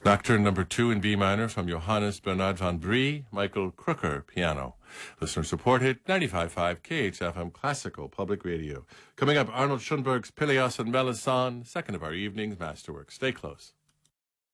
Nocturne number 2 in B minor from Johannes Bernard van Brie, Michael Crooker, piano. Listener supported, 95.5 KHFM Classical Public Radio. Coming up, Arnold Schoenberg's Pelléas and Melisande, second of our evening's masterworks. Stay close.